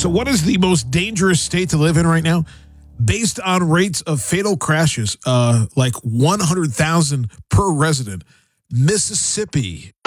So what is the most dangerous state to live in right now? Based on rates of fatal crashes, like 100,000 per resident, Mississippi